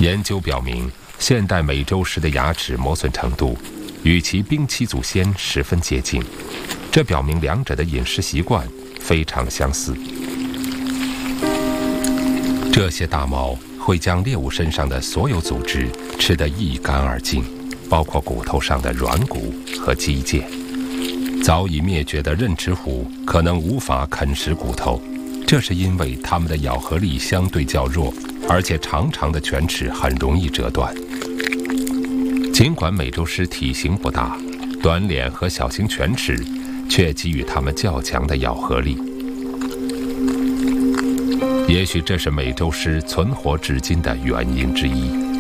研究表明，现代美洲狮的牙齿磨损程度与其冰期祖先十分接近，这表明两者的饮食习惯非常相似。这些大猫会将猎物身上的所有组织吃得一干二净，包括骨头上的软骨和肌腱。早已灭绝的刃齿虎可能无法啃食骨头，这是因为它们的咬合力相对较弱，而且长长的犬齿很容易折断。尽管美洲狮体型不大，短脸和小型犬齿却给予它们较强的咬合力。也许这是美洲狮存活至今的原因之一。